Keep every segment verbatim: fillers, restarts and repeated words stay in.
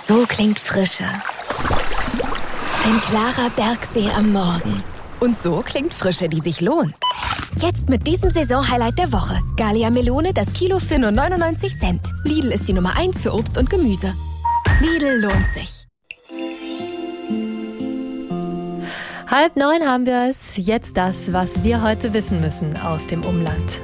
So klingt Frische. Ein klarer Bergsee am Morgen. Und so klingt Frische, die sich lohnt. Jetzt mit diesem Saisonhighlight der Woche. Gallia Melone, das Kilo für nur neunundneunzig Cent. Lidl ist die Nummer eins für Obst und Gemüse. Lidl lohnt sich. Halb neun haben wir es. Jetzt das, was wir heute wissen müssen aus dem Umland.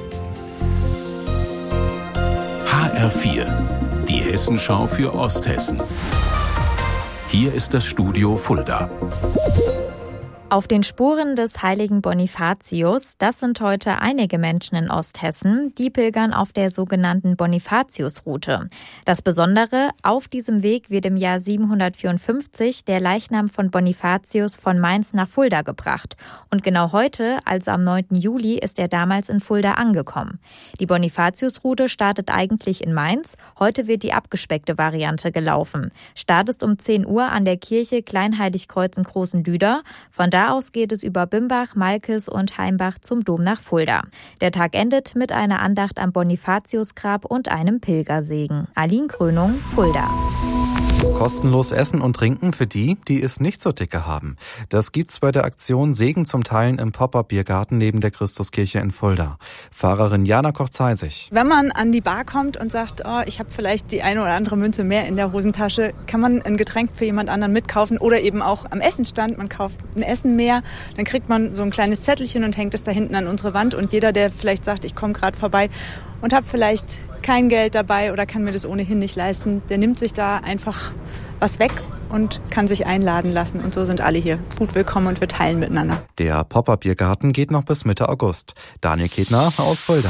H R vier, die Hessenschau für Osthessen. Hier ist das Studio Fulda. Auf den Spuren des heiligen Bonifatius, das sind heute einige Menschen in Osthessen, die pilgern auf der sogenannten Bonifatiusroute. Das Besondere, auf diesem Weg wird im Jahr siebenhundertvierundfünfzig der Leichnam von Bonifatius von Mainz nach Fulda gebracht. Und genau heute, also am neunten Juli, ist er damals in Fulda angekommen. Die Bonifatiusroute startet eigentlich in Mainz. Heute wird die abgespeckte Variante gelaufen. Start ist um zehn Uhr an der Kirche Kleinheiligkreuz in Großendüder. Von da aus geht es über Bimbach, Malkes und Heimbach zum Dom nach Fulda. Der Tag endet mit einer Andacht am Bonifatiusgrab und einem Pilgersegen. Aline Krönung, Fulda. Kostenlos Essen und Trinken für die, die es nicht so dicke haben. Das gibt's bei der Aktion Segen zum Teilen im Pop-Up-Biergarten neben der Christuskirche in Fulda. Fahrerin Jana Koch-Zeisig. Wenn man an die Bar kommt und sagt, oh, ich habe vielleicht die eine oder andere Münze mehr in der Hosentasche, kann man ein Getränk für jemand anderen mitkaufen oder eben auch am Essenstand. Man kauft ein Essen mehr, dann kriegt man so ein kleines Zettelchen und hängt es da hinten an unsere Wand. Und jeder, der vielleicht sagt, ich komme gerade vorbei und habe vielleicht kein Geld dabei oder kann mir das ohnehin nicht leisten, der nimmt sich da einfach was weg und kann sich einladen lassen. Und so sind alle hier gut willkommen und wir teilen miteinander. Der Pop-Up-Biergarten geht noch bis Mitte August. Daniel Ketner aus Fulda.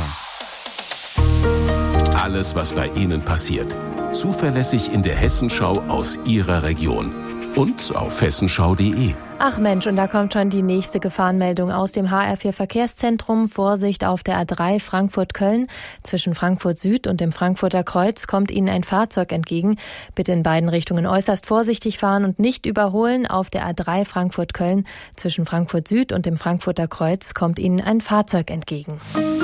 Alles, was bei Ihnen passiert. Zuverlässig in der Hessenschau aus Ihrer Region. Und auf hessenschau punkt de. Ach Mensch, und da kommt schon die nächste Gefahrenmeldung aus dem H R vier Verkehrszentrum. Vorsicht auf der A drei Frankfurt-Köln. Zwischen Frankfurt Süd und dem Frankfurter Kreuz kommt Ihnen ein Fahrzeug entgegen. Bitte in beiden Richtungen äußerst vorsichtig fahren und nicht überholen. Auf der A drei Frankfurt-Köln zwischen Frankfurt Süd und dem Frankfurter Kreuz kommt Ihnen ein Fahrzeug entgegen.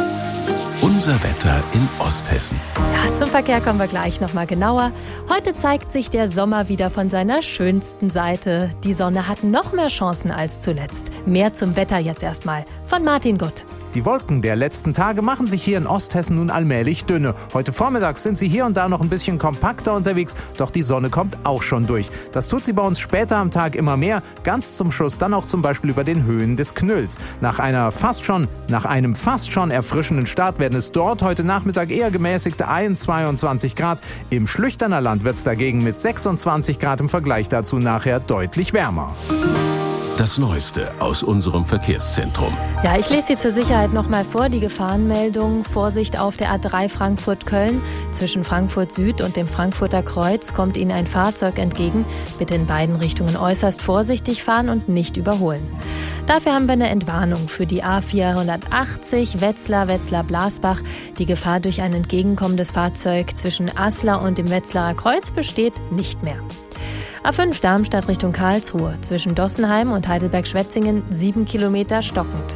Unser Wetter in Osthessen. Ja, zum Verkehr kommen wir gleich nochmal genauer. Heute zeigt sich der Sommer wieder von seiner schönsten Seite. Die Sonne hat noch mehr Chancen als zuletzt. Mehr zum Wetter jetzt erstmal von Martin Gutt. Die Wolken der letzten Tage machen sich hier in Osthessen nun allmählich dünne. Heute Vormittag sind sie hier und da noch ein bisschen kompakter unterwegs, doch die Sonne kommt auch schon durch. Das tut sie bei uns später am Tag immer mehr, ganz zum Schluss dann auch zum Beispiel über den Höhen des Knülls. Nach einer fast schon, nach einem fast schon erfrischenden Start werden es dort heute Nachmittag eher gemäßigte einundzwanzig Grad. Im Schlüchterner Land wird es dagegen mit sechsundzwanzig Grad im Vergleich dazu nachher deutlich wärmer. Das Neueste aus unserem Verkehrszentrum. Ja, ich lese sie zur Sicherheit nochmal vor. Die Gefahrenmeldung. Vorsicht auf der A drei Frankfurt-Köln. Zwischen Frankfurt Süd und dem Frankfurter Kreuz kommt Ihnen ein Fahrzeug entgegen. Bitte in beiden Richtungen äußerst vorsichtig fahren und nicht überholen. Dafür haben wir eine Entwarnung für die A vierhundertachtzig Wetzlar, Wetzlar-Blasbach. Die Gefahr durch ein entgegenkommendes Fahrzeug zwischen Aslar und dem Wetzlarer Kreuz besteht nicht mehr. A fünf Darmstadt Richtung Karlsruhe, zwischen Dossenheim und Heidelberg-Schwetzingen sieben Kilometer stockend.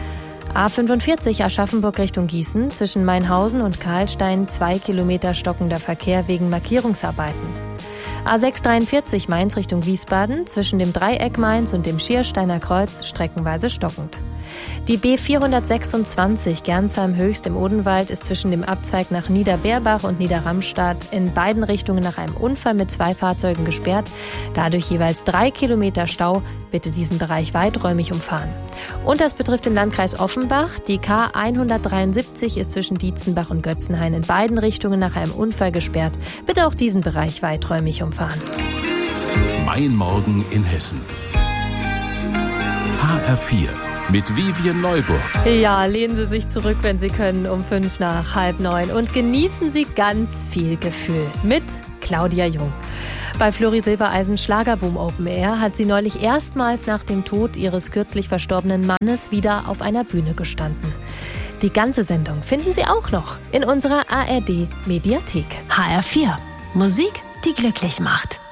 A fünfundvierzig Aschaffenburg Richtung Gießen, zwischen Mainhausen und Karlstein zwei Kilometer stockender Verkehr wegen Markierungsarbeiten. A sechs dreiundvierzig Mainz Richtung Wiesbaden, zwischen dem Dreieck Mainz und dem Schiersteiner Kreuz streckenweise stockend. Die B vierhundertsechsundzwanzig Gernsheim-Höchst im Odenwald ist zwischen dem Abzweig nach Niederbeerbach und Niederramstadt in beiden Richtungen nach einem Unfall mit zwei Fahrzeugen gesperrt. Dadurch jeweils drei Kilometer Stau. Bitte diesen Bereich weiträumig umfahren. Und das betrifft den Landkreis Offenbach. Die K hundertdreiundsiebzig ist zwischen Dietzenbach und Götzenhain in beiden Richtungen nach einem Unfall gesperrt. Bitte auch diesen Bereich weiträumig umfahren. Mein Morgen in Hessen. H R vier. Mit Vivian Neuburg. Ja, lehnen Sie sich zurück, wenn Sie können, um fünf nach halb neun. Und genießen Sie ganz viel Gefühl mit Claudia Jung. Bei Flori Silbereisen Schlagerboom Open Air hat sie neulich erstmals nach dem Tod ihres kürzlich verstorbenen Mannes wieder auf einer Bühne gestanden. Die ganze Sendung finden Sie auch noch in unserer A R D Mediathek. H R vier. Musik, die glücklich macht.